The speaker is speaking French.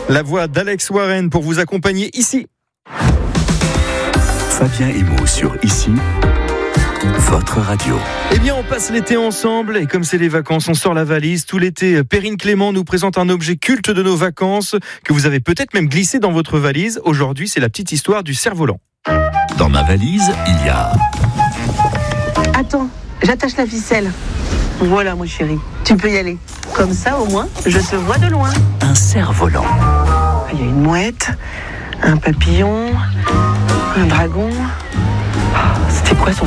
La voix d'Alex Warren pour vous accompagner ici. Fabien Emo sur Ici, votre radio. Eh bien, on passe l'été ensemble et comme c'est les vacances, on sort la valise. Tout l'été, Perrine Clément nous présente un objet culte de nos vacances que vous avez peut-être même glissé dans votre valise. Aujourd'hui, c'est la petite histoire du cerf-volant. Dans ma valise, il y a... Attends, j'attache la ficelle. Voilà, mon chéri, tu peux y aller. Comme ça, au moins, je te vois de loin. un cerf-volant. Il y a une mouette, un papillon, un dragon. C'était quoi son cerf-volant déjà ?